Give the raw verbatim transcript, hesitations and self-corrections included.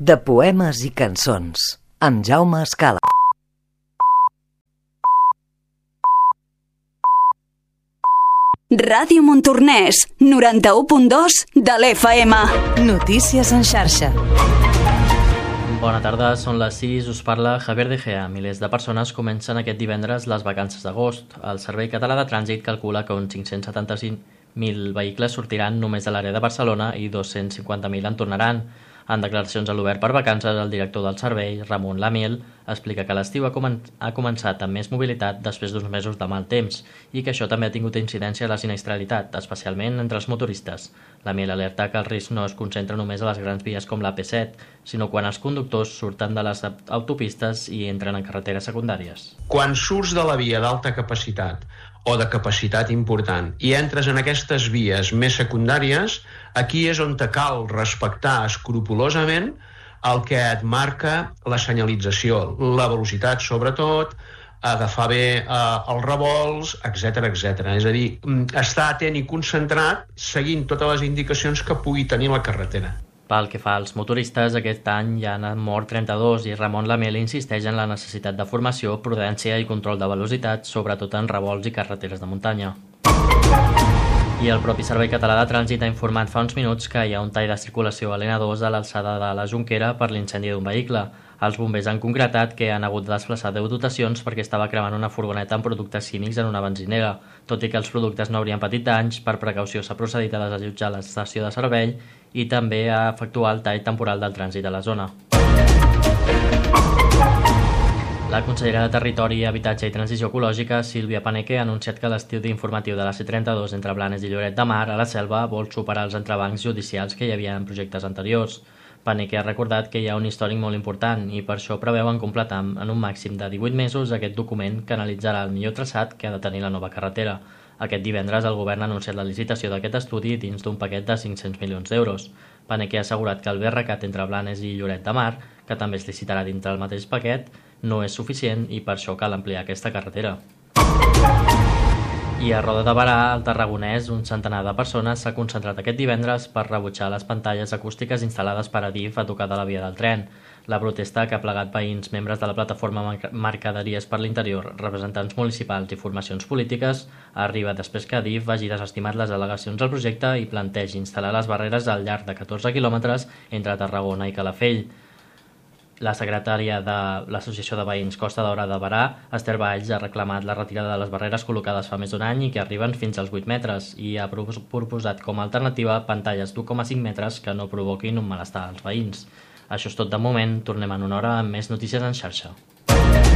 de poemes i cançons, amb Jaume Escala. Ràdio Montornès, noranta-u punt dos de l'F M. Notícies en xarxa. Bona tarda, són les sis, us parla Javier De Gea. Milers de persones comencen aquest divendres les vacances d'agost. El Servei Català de Trànsit calcula que uns cinc-cents setanta-cinc mil vehicles sortiran només de l'àrea de Barcelona i dos-cents cinquanta mil en tornaran. En declaracions a l'Obert per Vacances, el director del servei, Ramon Lamiel, explica que l'estiu ha, comen ha començat amb més mobilitat després d'uns mesos de mal temps i que això també ha tingut incidència a la sinistralitat, especialment entre els motoristes. Lamiel alerta que el risc no es concentra només a les grans vies com la P set, sinó quan els conductors surten de les autopistes i entren en carreteres secundàries. Quan surts de la via d'alta capacitat o de capacitat important i entres en aquestes vies més secundàries, aquí és on te cal respectar escrupolosament el que et marca la senyalització, la velocitat sobretot, agafar bé eh, els revolts, etcètera, etcètera. És a dir, estar atent i concentrat seguint totes les indicacions que pugui tenir la carretera. Pel que fa als motoristes, aquest any ja n'han mort trenta-dos i Ramon Lamel insisteix en la necessitat de formació, prudència i control de velocitat, sobretot en revolts i carreteres de muntanya. I el propi Servei Català de Trànsit ha informat fa uns minuts que hi ha un tall de circulació a l'N dos a l'alçada de la Jonquera per l'incendi d'un vehicle. Els bombers han concretat que han hagut de desplaçar deu dotacions perquè estava cremant una furgoneta amb productes químics en una benzinera. Tot i que els productes no haurien patit danys, per precaució s'ha procedit a desallotjar l'estació de servei i també a efectuar el tall temporal del trànsit a la zona. La consellera de Territori, Habitatge i Transició Ecològica, Sílvia Paneque, ha anunciat que l'estudi informatiu de la C trenta-dos entre Blanes i Lloret de Mar a la Selva vol superar els entrebancs judicials que hi havia en projectes anteriors. Paneque ha recordat que hi ha un històric molt important i per això preveuen completar en un màxim de divuit mesos aquest document que analitzarà el millor traçat que ha de tenir la nova carretera. Aquest divendres el govern ha anunciat la licitació d'aquest estudi dins d'un paquet de cinc-cents milions d'euros. Paneque ha assegurat que el B R C A T entre Blanes i Lloret de Mar, que també es licitarà dintre el mateix paquet, no és suficient i per això cal ampliar aquesta carretera. I a Roda de Berà, al Tarragonès, un centenar de persones s'ha concentrat aquest divendres per rebutjar les pantalles acústiques instal·lades per Adif a tocar de la via del tren. La protesta, que ha plegat veïns, membres de la plataforma Mercaderies per l'Interior, representants municipals i formacions polítiques, arriba després que Adif hagi desestimat les al·legacions al projecte i plantegi instal·lar les barreres al llarg de catorze quilòmetres entre Tarragona i Calafell. La secretària de l'Associació de Veïns Costa Daurada de Berà, Esther Valls, ha reclamat la retirada de les barreres col·locades fa més d'un any i que arriben fins als vuit metres i ha proposat com a alternativa pantalles d'u coma cinc metres que no provoquin un malestar als veïns. Això és tot de moment, tornem en una hora amb més notícies en xarxa.